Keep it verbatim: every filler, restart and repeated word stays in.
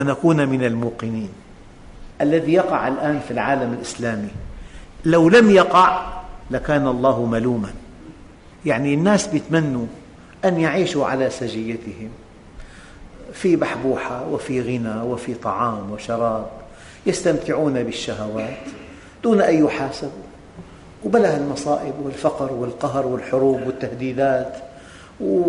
ونكون من الموقنين. الذي يقع الآن في العالم الإسلامي لو لم يقع لكان الله ملوما. يعني الناس يتمنوا أن يعيشوا على سجيتهم، في بحبوحة وفي غنى وفي طعام وشراب، يستمتعون بالشهوات دون أن يحاسبوا، وبلا المصائب والفقر والقهر والحروب والتهديدات